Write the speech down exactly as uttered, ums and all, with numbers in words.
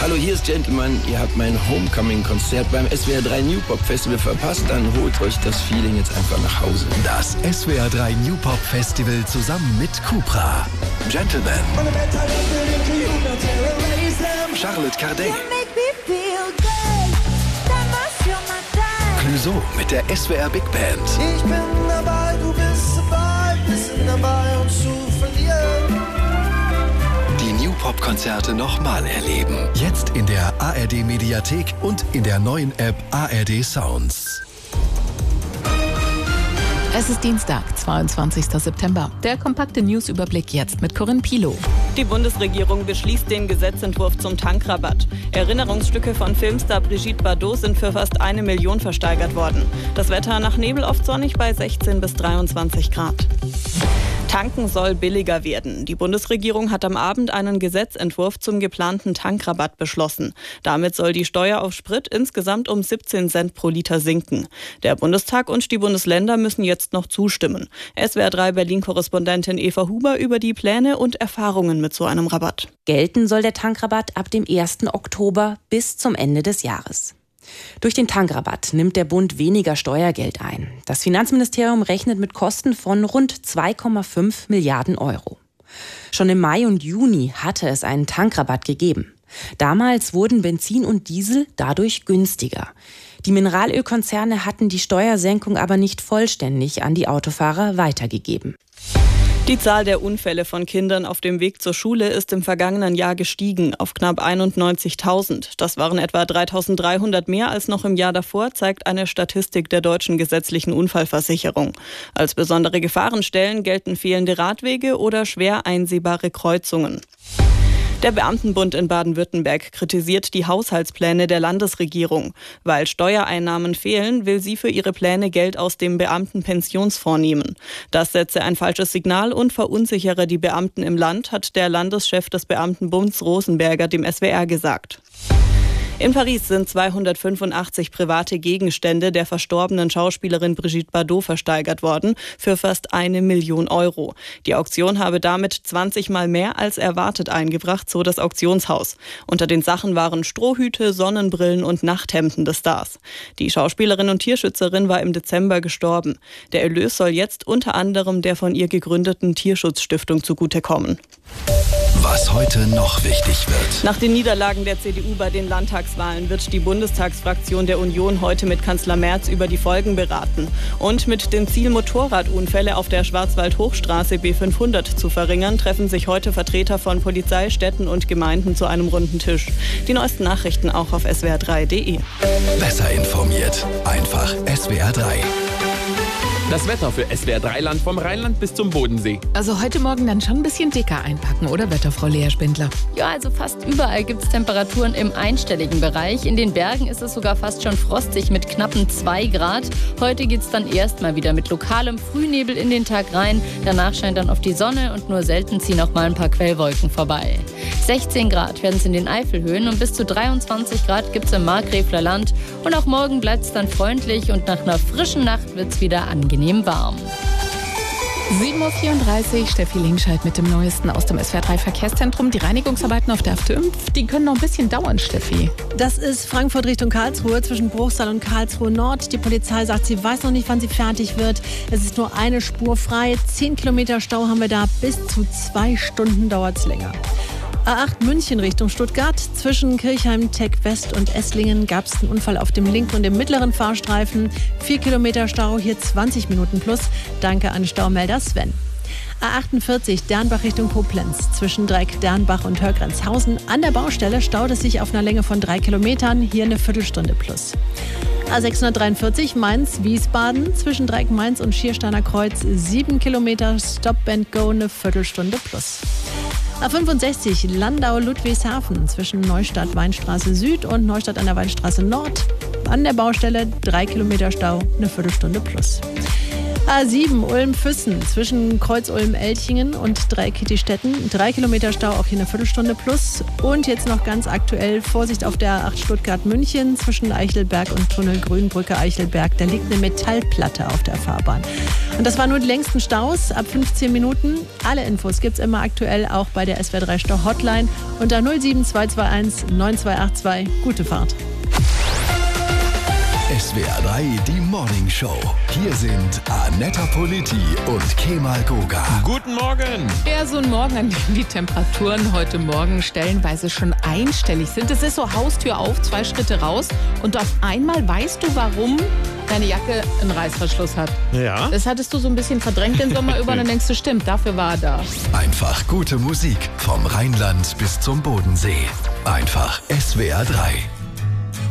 Hallo, hier ist Gentleman. Ihr habt mein Homecoming-Konzert beim S W R drei New Pop Festival verpasst. Dann holt euch das Feeling jetzt einfach nach Hause. Das S W R drei New Pop Festival zusammen mit Cupra. Gentleman. Charlotte Cardin. Clouseau mit der S W R Big Band. Ich bin dabei, du bist dabei, wir sind dabei, uns zu verlieren. Die New Pop Konzerte nochmal erleben. Jetzt in der A R D Mediathek und in der neuen App A R D Sounds. Es ist Dienstag, zweiundzwanzigster September. Der kompakte Newsüberblick jetzt mit Corinne Pilow. Die Bundesregierung beschließt den Gesetzentwurf zum Tankrabatt. Erinnerungsstücke von Filmstar Brigitte Bardot sind für fast eine Million versteigert worden. Das Wetter nach Nebel oft sonnig bei sechzehn bis dreiundzwanzig Grad. Tanken soll billiger werden. Die Bundesregierung hat am Abend einen Gesetzentwurf zum geplanten Tankrabatt beschlossen. Damit soll die Steuer auf Sprit insgesamt um siebzehn Cent pro Liter sinken. Der Bundestag und die Bundesländer müssen jetzt noch zustimmen. S W R drei Berlin-Korrespondentin Eva Huber über die Pläne und Erfahrungen mit so einem Rabatt. Gelten soll der Tankrabatt ab dem ersten Oktober bis zum Ende des Jahres. Durch den Tankrabatt nimmt der Bund weniger Steuergeld ein. Das Finanzministerium rechnet mit Kosten von rund zwei Komma fünf Milliarden Euro. Schon im Mai und Juni hatte es einen Tankrabatt gegeben. Damals wurden Benzin und Diesel dadurch günstiger. Die Mineralölkonzerne hatten die Steuersenkung aber nicht vollständig an die Autofahrer weitergegeben. Die Zahl der Unfälle von Kindern auf dem Weg zur Schule ist im vergangenen Jahr gestiegen auf knapp einundneunzigtausend. Das waren etwa dreitausenddreihundert mehr als noch im Jahr davor, zeigt eine Statistik der Deutschen Gesetzlichen Unfallversicherung. Als besondere Gefahrenstellen gelten fehlende Radwege oder schwer einsehbare Kreuzungen. Der Beamtenbund in Baden-Württemberg kritisiert die Haushaltspläne der Landesregierung. Weil Steuereinnahmen fehlen, will sie für ihre Pläne Geld aus dem Beamtenpensionsfonds nehmen. Das setze ein falsches Signal und verunsichere die Beamten im Land, hat der Landeschef des Beamtenbunds Rosenberger dem S W R gesagt. In Paris sind zweihundertfünfundachtzig private Gegenstände der verstorbenen Schauspielerin Brigitte Bardot versteigert worden für fast eine Million Euro. Die Auktion habe damit zwanzig Mal mehr als erwartet eingebracht, so das Auktionshaus. Unter den Sachen waren Strohhüte, Sonnenbrillen und Nachthemden des Stars. Die Schauspielerin und Tierschützerin war im Dezember gestorben. Der Erlös soll jetzt unter anderem der von ihr gegründeten Tierschutzstiftung zugutekommen. Was heute noch wichtig wird. Nach den Niederlagen der C D U bei den Landtagswahlen wird die Bundestagsfraktion der Union heute mit Kanzler Merz über die Folgen beraten. Und mit dem Ziel, Motorradunfälle auf der Schwarzwald-Hochstraße B fünfhundert zu verringern, treffen sich heute Vertreter von Polizei, Städten und Gemeinden zu einem runden Tisch. Die neuesten Nachrichten auch auf S W R drei punkt de. Besser informiert. Einfach S W R drei. Das Wetter für S W R drei Land vom Rheinland bis zum Bodensee. Also heute Morgen dann schon ein bisschen dicker einpacken, oder Wetterfrau Lea Spindler? Ja, also fast überall gibt es Temperaturen im einstelligen Bereich. In den Bergen ist es sogar fast schon frostig mit knappen zwei Grad. Heute geht es dann erstmal wieder mit lokalem Frühnebel in den Tag rein. Danach scheint dann oft die Sonne und nur selten ziehen auch mal ein paar Quellwolken vorbei. sechzehn Grad werden es in den Eifelhöhen und bis zu dreiundzwanzig Grad gibt es im Markgräfler Land. Und auch morgen bleibt es dann freundlich und nach einer frischen Nacht wird es wieder angenehm warm. sieben Uhr vierunddreißig, Steffi Lingscheid mit dem Neuesten aus dem S W R drei Verkehrszentrum. Die Reinigungsarbeiten auf der A fünf, die können noch ein bisschen dauern, Steffi. Das ist Frankfurt Richtung Karlsruhe, zwischen Bruchsal und Karlsruhe Nord. Die Polizei sagt, sie weiß noch nicht, wann sie fertig wird. Es ist nur eine Spur frei. Zehn Kilometer Stau haben wir da. Bis zu zwei Stunden dauert es länger. A acht München Richtung Stuttgart. Zwischen Kirchheim, Tech West und Esslingen gab es einen Unfall auf dem linken und dem mittleren Fahrstreifen. Vier Kilometer Stau, hier zwanzig Minuten plus. Danke an Staumelder Sven. A achtundvierzig Dernbach Richtung Koblenz. Zwischen Dreieck Dernbach und Hörgrenzhausen. An der Baustelle staut es sich auf einer Länge von drei Kilometern. Hier eine Viertelstunde plus. A sechshundertdreiundvierzig Mainz-Wiesbaden. Zwischen Dreieck Mainz und Schiersteiner Kreuz. Sieben Kilometer Stop and Go, eine Viertelstunde plus. A fünfundsechzig Landau-Ludwigshafen zwischen Neustadt-Weinstraße Süd und Neustadt an der Weinstraße Nord. An der Baustelle drei Kilometer Stau, eine Viertelstunde plus. A sieben Ulm-Füssen zwischen Kreuz-Ulm-Elchingen und Dreieck-Kittistetten. Drei Kilometer Stau, auch hier eine Viertelstunde plus. Und jetzt noch ganz aktuell Vorsicht auf der A acht Stuttgart-München zwischen Eichelberg und Tunnel Grünbrücke Eichelberg. Da liegt eine Metallplatte auf der Fahrbahn. Und das waren nur die längsten Staus ab fünfzehn Minuten. Alle Infos gibt's immer aktuell auch bei der S W R drei Stau Hotline unter null sieben zwei zwei eins neun zwei acht zwei. Gute Fahrt. S W R drei, die Morning Show. Hier sind Annetta Politi und Kemal Goga. Guten Morgen. Ja, so ein Morgen, an dem die Temperaturen heute Morgen stellenweise schon einstellig sind. Es ist so Haustür auf, zwei Schritte raus und auf einmal weißt du, warum deine Jacke einen Reißverschluss hat. Ja. Das hattest du so ein bisschen verdrängt den Sommer über und dann denkst du, stimmt, dafür war er da. Einfach gute Musik vom Rheinland bis zum Bodensee. Einfach S W R drei.